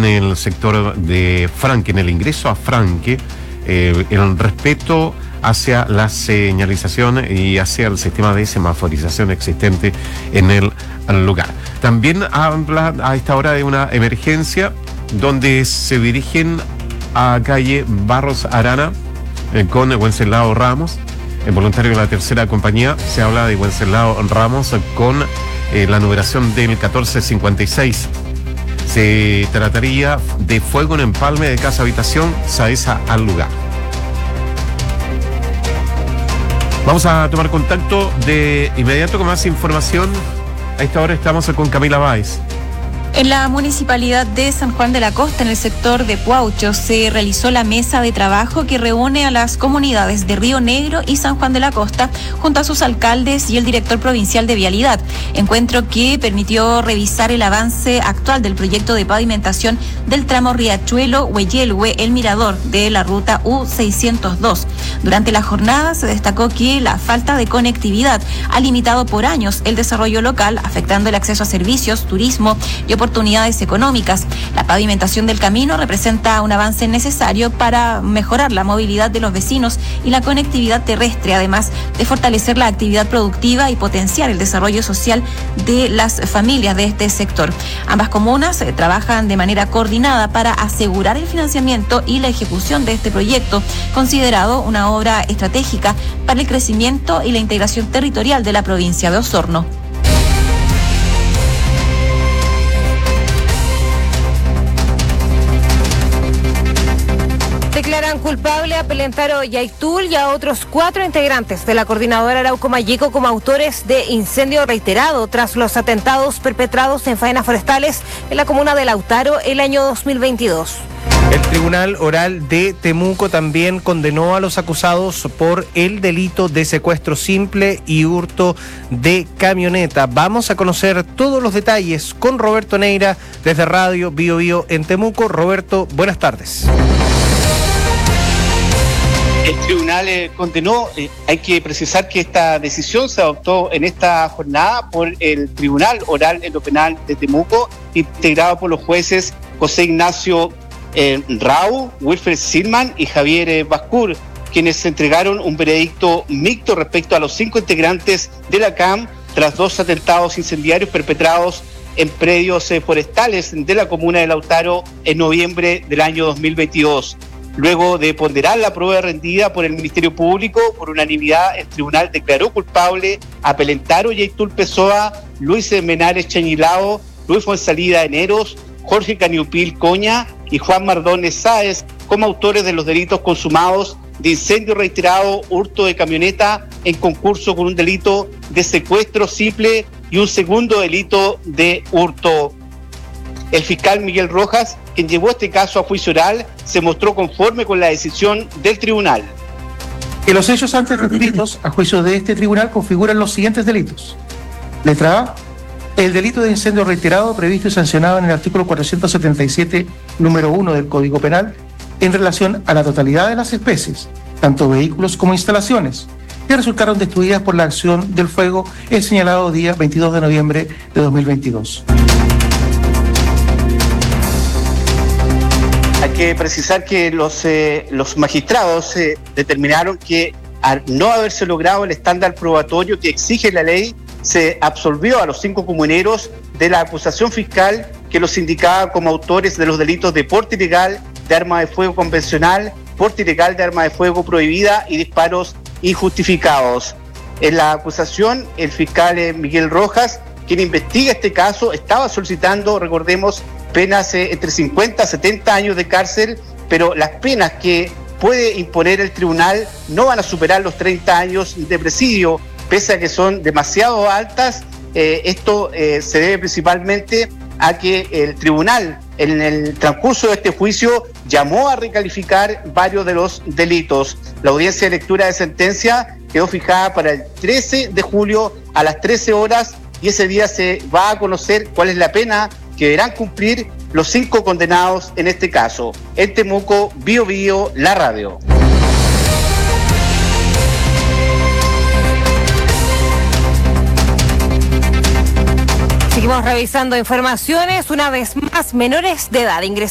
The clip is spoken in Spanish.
en el sector de Franque, en el ingreso a Franque, el respeto hacia la señalización y hacia el sistema de semaforización existente en el lugar. También habla a esta hora de una emergencia donde se dirigen a calle Barros Arana con Wenceslao Ramos, el voluntario de la tercera compañía. Se habla de Wenceslao Ramos con la numeración del 1456. Se trataría de fuego en empalme de casa habitación, Saesa al lugar. Vamos a tomar contacto de inmediato con más información. A esta hora estamos con Camila Báez. En la municipalidad de San Juan de la Costa, en el sector de Puaucho, se realizó la mesa de trabajo que reúne a las comunidades de Río Negro y San Juan de la Costa, junto a sus alcaldes y el director provincial de Vialidad. Encuentro que permitió revisar el avance actual del proyecto de pavimentación del tramo Riachuelo-Hueyelhue-El Mirador de la ruta U602. Durante la jornada se destacó que la falta de conectividad ha limitado por años el desarrollo local, afectando el acceso a servicios, turismo y oportunidades económicas. La pavimentación del camino representa un avance necesario para mejorar la movilidad de los vecinos y la conectividad terrestre, además de fortalecer la actividad productiva y potenciar el desarrollo social de las familias de este sector. Ambas comunas trabajan de manera coordinada para asegurar el financiamiento y la ejecución de este proyecto, considerado una obra estratégica para el crecimiento y la integración territorial de la provincia de Osorno. Declaran culpable a Pelentaro Yaitul y a otros 4 integrantes de la coordinadora Arauco Mayeco como autores de incendio reiterado tras los atentados perpetrados en faenas forestales en la comuna de Lautaro el año 2022. El Tribunal Oral de Temuco también condenó a los acusados por el delito de secuestro simple y hurto de camioneta. Vamos a conocer todos los detalles con Roberto Neira desde Radio Bio Bio en Temuco. Roberto, buenas tardes. El tribunal condenó, hay que precisar que esta decisión se adoptó en esta jornada por el Tribunal Oral en lo Penal de Temuco, integrado por los jueces José Ignacio Rau, Wilfred Silman y Javier Bascur, quienes entregaron un veredicto mixto respecto a los 5 integrantes de la CAM tras 2 atentados incendiarios perpetrados en predios forestales de la comuna de Lautaro en noviembre del año 2022. Luego de ponderar la prueba rendida por el Ministerio Público, por unanimidad el tribunal declaró culpable a Pelentaro Yaitul Pessoa, Luis Menares Chañilao, Luis Fuenzalida Eneros, Jorge Caniupil Coña y Juan Mardones Sáez como autores de los delitos consumados de incendio reiterado, hurto de camioneta en concurso con un delito de secuestro simple y un segundo delito de hurto. El fiscal Miguel Rojas, quien llevó este caso a juicio oral, se mostró conforme con la decisión del tribunal. Que los hechos antes referidos a juicio de este tribunal configuran los siguientes delitos. Letra A, el delito de incendio reiterado previsto y sancionado en el artículo 477, número 1 del Código Penal, en relación a la totalidad de las especies, tanto vehículos como instalaciones, que resultaron destruidas por la acción del fuego el señalado día 22 de noviembre de 2022. Hay que precisar que los magistrados determinaron que al no haberse logrado el estándar probatorio que exige la ley, se absolvió a los 5 comuneros de la acusación fiscal que los indicaba como autores de los delitos de porte ilegal de arma de fuego convencional, porte ilegal de arma de fuego prohibida y disparos injustificados. En la acusación, el fiscal Miguel Rojas, quien investiga este caso, estaba solicitando, recordemos, penas entre 50 a 70 años de cárcel, pero las penas que puede imponer el tribunal no van a superar los 30 años de presidio, pese a que son demasiado altas. Esto se debe principalmente a que el tribunal, en el transcurso de este juicio, llamó a recalificar varios de los delitos. La audiencia de lectura de sentencia quedó fijada para el 13 de julio a las 13 horas y ese día se va a conocer cuál es la pena que deberán cumplir los 5 condenados en este caso. En Temuco, Bio Bio, la radio. Seguimos revisando informaciones. Una vez más, menores de edad ingresaron